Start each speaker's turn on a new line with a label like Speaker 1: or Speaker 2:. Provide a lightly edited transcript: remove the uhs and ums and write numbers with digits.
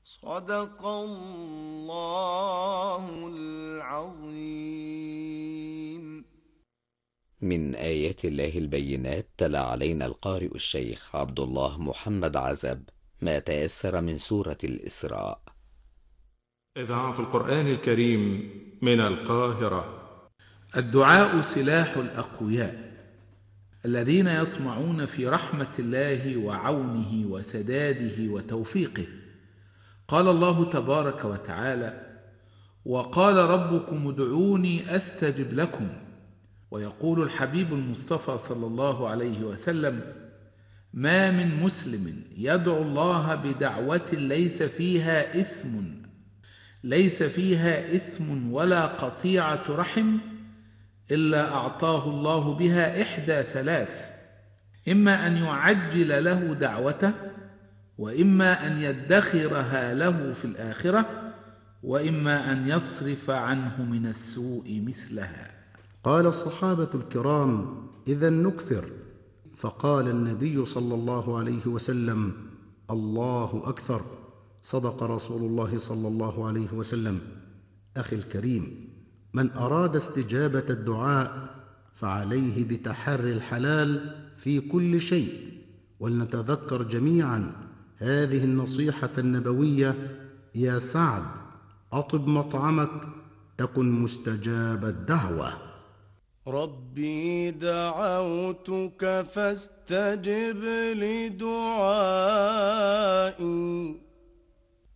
Speaker 1: صدق الله العظيم.
Speaker 2: من آيات الله البينات تلا علينا القارئ الشيخ عبد الله محمد عزب ما تيسر من سورة الإسراء.
Speaker 3: إذاعة القرآن الكريم من القاهرة.
Speaker 4: الدعاء سلاح الأقوياء الذين يطمعون في رحمة الله وعونه وسداده وتوفيقه. قال الله تبارك وتعالى: وقال ربكم ادعوني أستجب لكم. ويقول الحبيب المصطفى صلى الله عليه وسلم: ما من مسلم يدعو الله بدعوة ليس فيها إثم ولا قطيعة رحم إلا أعطاه الله بها إحدى ثلاث: إما أن يعجل له دعوته، وإما أن يدخرها له في الآخرة، وإما أن يصرف عنه من السوء مثلها.
Speaker 5: قال الصحابة الكرام: إذا نكثر. فقال النبي صلى الله عليه وسلم: الله أكثر. صدق رسول الله صلى الله عليه وسلم. أخي الكريم، من أراد استجابة الدعاء فعليه بتحري الحلال في كل شيء. ولنتذكر جميعا هذه النصيحة النبوية: يا سعد أطب مطعمك تكن مستجاب الدعوة.
Speaker 1: ربي دعوتك فاستجب لدعائي